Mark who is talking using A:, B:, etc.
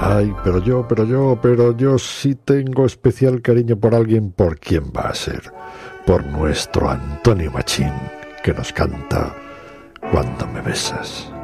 A: Ay, pero yo sí tengo especial cariño por alguien. ¿Por quién va a ser? Por nuestro Antonio Machín, que nos canta Cuando me besas.